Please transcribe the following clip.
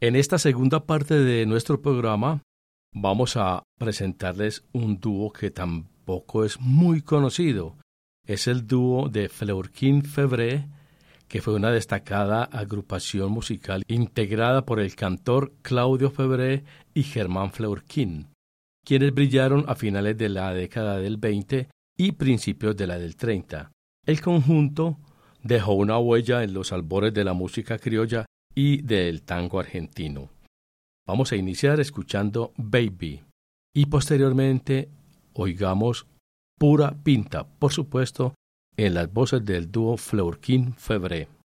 En esta segunda parte de nuestro programa vamos a presentarles un dúo que tampoco es muy conocido. Es el dúo de Fleurquín-Febré, que fue una destacada agrupación musical integrada por el cantor Claudio Febré y Germán Fleurquín, quienes brillaron a finales de la década del 20 y principios de la del 30. El conjunto dejó una huella en los albores de la música criolla y del tango argentino. Vamos a iniciar escuchando Baby y posteriormente oigamos Pura Pinta, por supuesto, en las voces del dúo Fleurquín-Febré.